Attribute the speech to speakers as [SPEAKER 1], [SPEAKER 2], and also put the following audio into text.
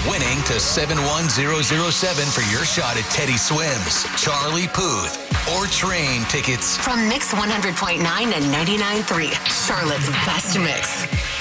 [SPEAKER 1] winning to 71007 for your shot at Teddy Swims, Charlie Puth, or train tickets
[SPEAKER 2] from Mix 100.9 and 99.3, Charlotte's best mix.